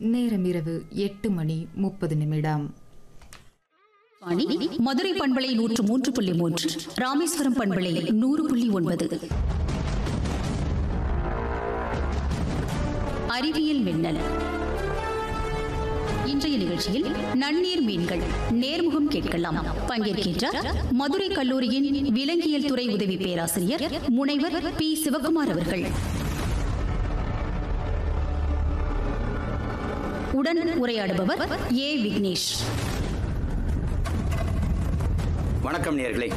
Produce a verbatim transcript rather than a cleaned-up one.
நேரம் இரவு எட்டு மணி முப்பது நிமிடம். மதுரை பண்பலை நூற்று மூன்று புள்ளி மூன்று, ராமேஸ்வரம் பண்பலை நூறு புள்ளி ஒன்பது. அறிவியல் மின்னல். இன்றைய நிகழ்ச்சியில் நன்னீர் மீன்கள் நேர்முகம் கேட்கலாம். பங்கேற்கின்றார் மதுரை கல்லூரியின் விலங்கியல் துறை உதவி பேராசிரியர் முனைவர் பி சிவகுமார் அவர்கள். உடன் உரையாடுபவர் ஏ விக்னேஷ். வணக்கம் நேயர்களே,